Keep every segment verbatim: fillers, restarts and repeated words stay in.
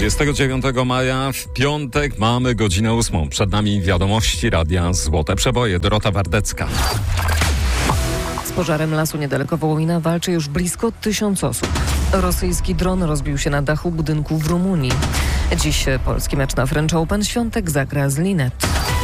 dwudziestego dziewiątego maja w piątek mamy godzinę ósmą. Przed nami wiadomości Radia Złote Przeboje. Dorota Wardecka. Z pożarem lasu niedaleko Wołomina walczy już blisko tysiąc osób. Rosyjski dron rozbił się na dachu budynku w Rumunii. Dziś polski mecz na French Open. Świątek zagra z Linnet.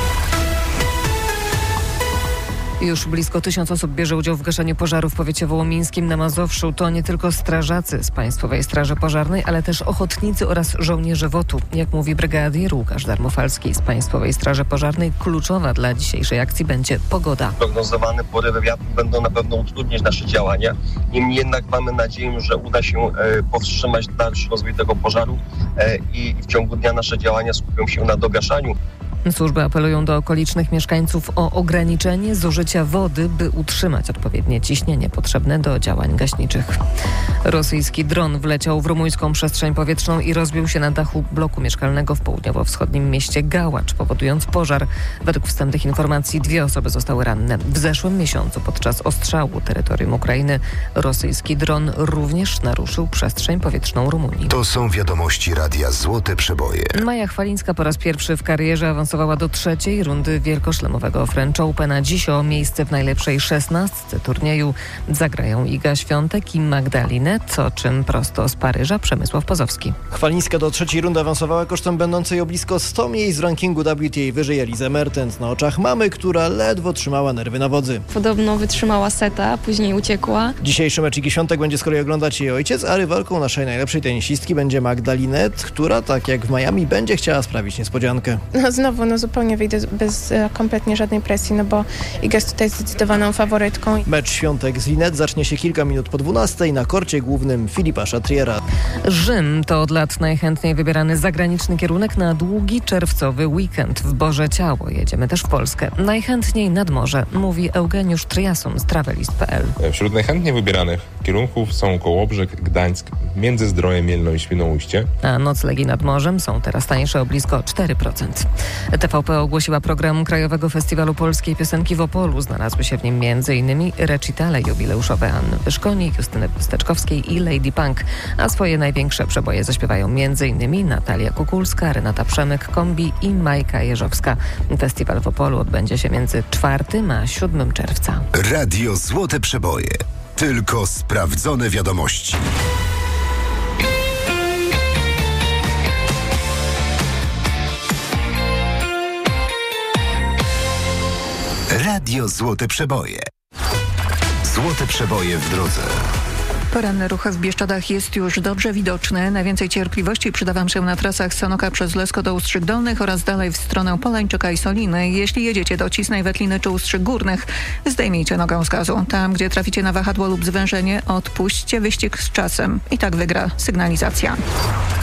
Już blisko tysiąc osób bierze udział w gaszeniu pożaru w powiecie wołomińskim na Mazowszu. To nie tylko strażacy z Państwowej Straży Pożarnej, ale też ochotnicy oraz żołnierze wotu. Jak mówi brygadier Łukasz Darmofalski z Państwowej Straży Pożarnej, kluczowa dla dzisiejszej akcji będzie pogoda. Prognozowane porywy wiatru będą na pewno utrudniać nasze działania. Niemniej jednak mamy nadzieję, że uda się e, powstrzymać dalszy rozwój tego pożaru e, i w ciągu dnia nasze działania skupią się na dogaszaniu. Służby apelują do okolicznych mieszkańców o ograniczenie zużycia wody, by utrzymać odpowiednie ciśnienie potrzebne do działań gaśniczych. Rosyjski dron wleciał w rumuńską przestrzeń powietrzną i rozbił się na dachu bloku mieszkalnego w południowo-wschodnim mieście Gałacz, powodując pożar. Według wstępnych informacji dwie osoby zostały ranne. W zeszłym miesiącu podczas ostrzału terytorium Ukrainy rosyjski dron również naruszył przestrzeń powietrzną Rumunii. To są wiadomości Radia Złote Przeboje. Maja Chwalińska po raz pierwszy w karierze awansowała do trzeciej rundy wielkoszlemowego French Open, a dziś o miejsce w najlepszej szesnastce turnieju zagrają Iga Świątek i Magda Linnet, o czym prosto z Paryża Przemysław Pozowski. Chwalińska do trzeciej rundy awansowała kosztem będącej o blisko sto miejsc w rankingu W T A wyżej Elizę Mertens na oczach mamy, która ledwo trzymała nerwy na wodzy. Podobno wytrzymała seta, później uciekła. Dzisiejszy mecz Igi Świątek będzie z kolei oglądać jej ojciec, a rywalką naszej najlepszej tenisistki będzie Magda Linnet, która tak jak w Miami będzie chciała sprawić niespodziankę. No znowu, no zupełnie wyjdę bez e, kompletnie żadnej presji, no bo Iga jest tutaj zdecydowaną faworytką. Mecz Świątek z Linnet zacznie się kilka minut po dwunastej na korcie głównym Filipa Chatriera. Rzym to od lat najchętniej wybierany zagraniczny kierunek na długi czerwcowy weekend. W Boże Ciało jedziemy też w Polskę. Najchętniej nad morze, mówi Eugeniusz Triason z travelist kropka p l. Wśród najchętniej wybieranych kierunków są Kołobrzeg, Gdańsk, Międzyzdroje, Mielno i Świnoujście. A noclegi nad morzem są teraz tańsze o blisko cztery procent. T V P ogłosiła program Krajowego Festiwalu Polskiej Piosenki w Opolu. Znalazły się w nim m.in. recitale jubileuszowe Anny Wyszkonik, Justyny Steczkowskiej i Lady Punk. A swoje największe przeboje zaśpiewają m.in. Natalia Kukulska, Renata Przemyk, Kombi i Majka Jeżowska. Festiwal w Opolu odbędzie się między czwartego a siódmego czerwca. Radio Złote Przeboje. Tylko sprawdzone wiadomości. Radio Złote Przeboje. Złote Przeboje w drodze. Poranny ruch w Bieszczadach jest już dobrze widoczny. Najwięcej cierpliwości przyda Wam się na trasach Sanoka przez Lesko do Ustrzyk Dolnych oraz dalej w stronę Polańczyka i Soliny. Jeśli jedziecie do Cisnej, Wetliny czy Ustrzyk Górnych, zdejmijcie nogę z gazu. Tam, gdzie traficie na wahadło lub zwężenie, odpuśćcie wyścig z czasem. I tak wygra sygnalizacja.